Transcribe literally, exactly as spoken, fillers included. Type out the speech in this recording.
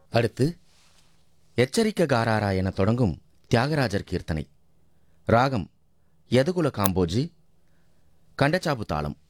அடுத்து எச்சரிக்ககாராரா என தொடங்கும் தியாகராஜர் கீர்த்தனை. ராகம் யதுகுல காம்போஜி, கண்டச்சாப்பு தாளம்.